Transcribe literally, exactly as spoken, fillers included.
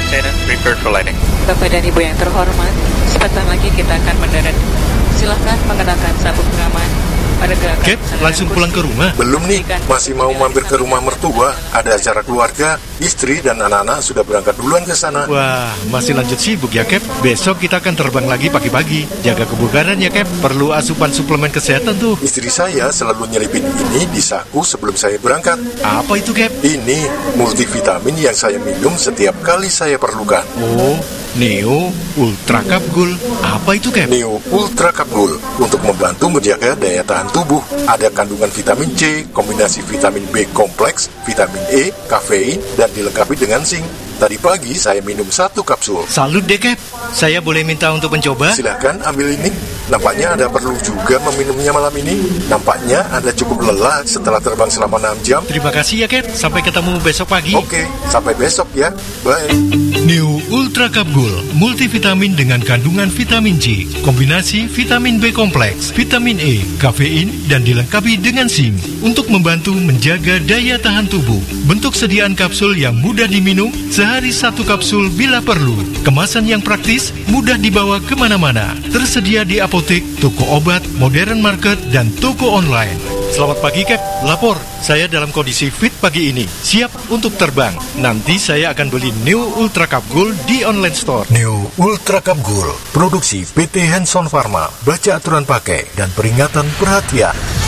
Lieutenant, prepare for landing. Bapak dan Ibu yang terhormat, sebentar lagi kita akan mendarat. Silahkan mengenakan sabuk pengaman. Cap, langsung pulang ke rumah? Belum nih, masih mau mampir ke rumah mertua. Ada acara keluarga, istri dan anak-anak sudah berangkat duluan ke sana. Wah, masih lanjut sibuk ya, Cap? Besok kita akan terbang lagi pagi-pagi. Jaga kebugaran ya, Cap. Perlu asupan suplemen kesehatan tuh. Istri saya selalu nyelipin ini di saku sebelum saya berangkat. Apa itu, Cap? Ini multivitamin yang saya minum setiap kali saya perlukan. Oh, Neo Ultra Cap Gold. Apa itu, Cap? Neo Ultra Cap Gold untuk membantu menjaga daya tahan tubuh. Ada kandungan vitamin C, kombinasi vitamin B kompleks, vitamin E, kafein, dan dilengkapi dengan zinc. Tadi pagi saya minum satu kapsul. Salut deh, Cap. Saya boleh minta untuk mencoba? Silahkan ambil ini. Nampaknya Anda perlu juga meminumnya malam ini. Nampaknya Anda cukup lelah setelah terbang selama enam jam. Terima kasih ya, Cap. Sampai ketemu besok pagi. Oke, sampai besok ya. Bye. Neo Ultra Cap Gold, multivitamin dengan kandungan vitamin C, kombinasi vitamin B kompleks, vitamin E, kafein, dan dilengkapi dengan zinc untuk membantu menjaga daya tahan tubuh. Bentuk sediaan kapsul yang mudah diminum, sehari satu kapsul bila perlu. Kemasan yang praktis, mudah dibawa kemana-mana. Tersedia di apotek, toko obat, modern market, dan toko online. Selamat pagi, Cap. Lapor, saya dalam kondisi fit pagi ini. Siap untuk terbang. Nanti saya akan beli Neo Ultra Cap Gold di online store. Neo Ultra Cap Gold, produksi P T Hanson Pharma. Baca aturan pakai dan peringatan perhatian.